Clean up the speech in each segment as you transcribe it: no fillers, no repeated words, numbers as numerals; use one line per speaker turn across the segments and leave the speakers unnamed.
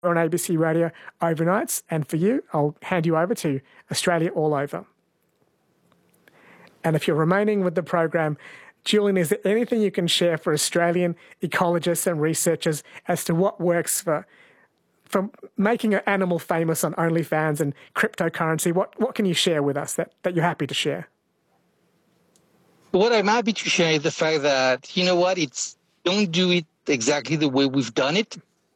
on ABC Radio overnights. And for you, I'll hand you over to Australia All Over. And if you're remaining with the program, Julian, is there anything you can share for Australian ecologists and researchers as to what works for making an animal famous on OnlyFans and cryptocurrency? What can you share with us that you're happy to share?
What I'm happy to share is the fact that, you know what, don't do it exactly the way we've done it.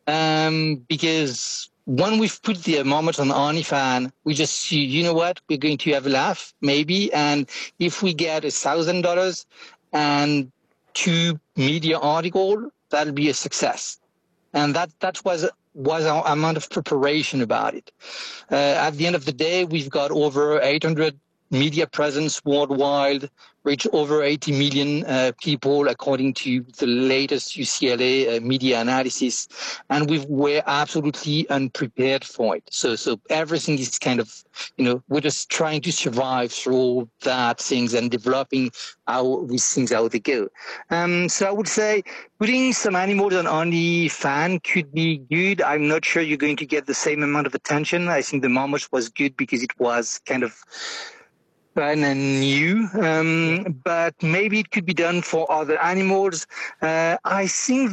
Because when we've put the Marmot on OnlyFans, we just see, you know what, we're going to have a laugh, maybe. And if we get $1,000 and 2 media articles, that'll be a success. And that was our amount of preparation about it. At the end of the day, we've got over 800 media presence worldwide, reach over 80 million people, according to the latest UCLA media analysis. And we're absolutely unprepared for it. So everything is kind of, we're just trying to survive through all that things and developing how these things, how they go. So I would say putting some animals on OnlyFans could be good. I'm not sure you're going to get the same amount of attention. I think the Marmot was good because it was kind of brand new, but maybe it could be done for other animals. I think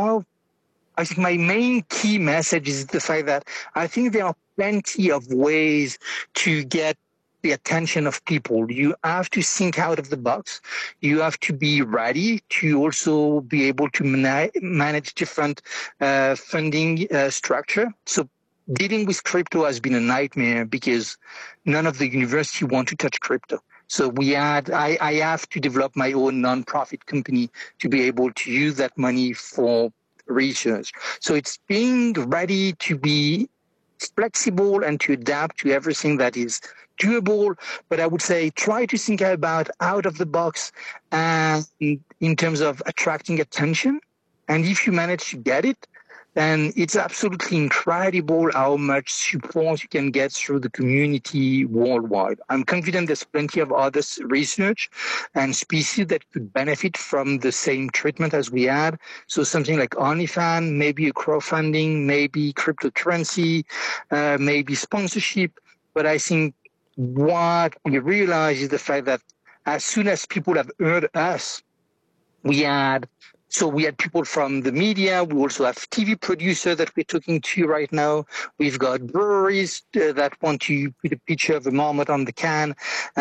my main key message is the fact that I think there are plenty of ways to get the attention of people. You have to think out of the box. You have to be ready to also be able to manage different funding structure. So dealing with crypto has been a nightmare because none of the university want to touch crypto. So I have to develop my own nonprofit company to be able to use that money for research. So it's being ready to be flexible and to adapt to everything that is doable. But I would say try to think about out of the box and in terms of attracting attention. And if you manage to get it, then it's absolutely incredible how much support you can get through the community worldwide. I'm confident there's plenty of other research and species that could benefit from the same treatment as we had. So something like OnlyFans, maybe a crowdfunding, maybe cryptocurrency, maybe sponsorship. But I think what we realize is the fact that as soon as people have heard us, we had people from the media. We also have TV producers that we're talking to right now. We've got breweries that want to put a picture of a marmot on the can.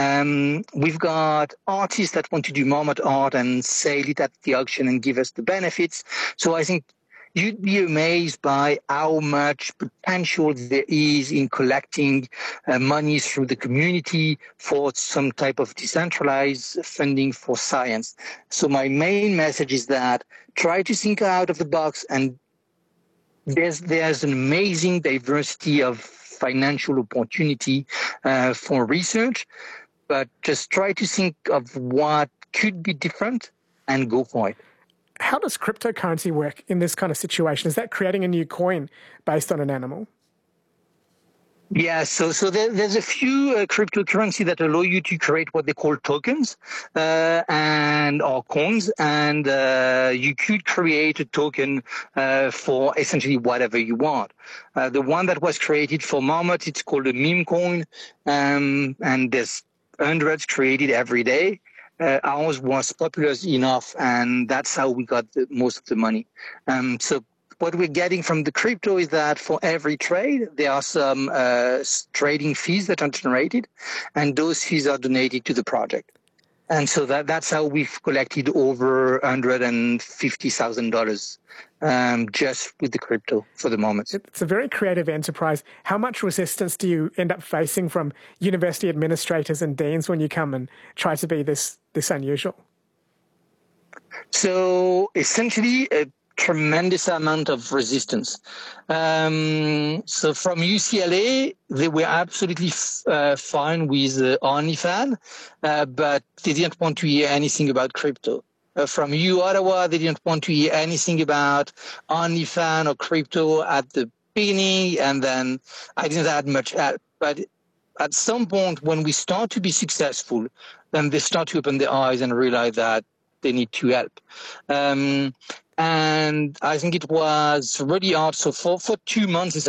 We've got artists that want to do marmot art and sell it at the auction and give us the benefits. So I think you'd be amazed by how much potential there is in collecting money through the community for some type of decentralized funding for science. So my main message is that try to think out of the box, and there's an amazing diversity of financial opportunity for research, but just try to think of what could be different and go for it.
How does cryptocurrency work in this kind of situation? Is that creating a new coin based on an animal?
Yeah, so there's a few cryptocurrency that allow you to create what they call tokens or coins, and you could create a token for essentially whatever you want. The one that was created for Marmot, it's called a meme coin, and there's hundreds created every day. Ours was popular enough, and that's how we got most of the money. So what we're getting from the crypto is that for every trade, there are some trading fees that are generated, and those fees are donated to the project. And so that's how we've collected over $150,000 just with the crypto for the moment.
It's a very creative enterprise. How much resistance do you end up facing from university administrators and deans when you come and try to be this unusual?
So essentially, a tremendous amount of resistance. So from UCLA, they were absolutely fine with OnlyFans, but they didn't want to hear anything about crypto. From Ottawa, they didn't want to hear anything about OnlyFans or crypto at the beginning, and then I didn't add much help. But at some point, when we start to be successful, then they start to open their eyes and realize that they need to help. And I think it was really hard. So for 2 months,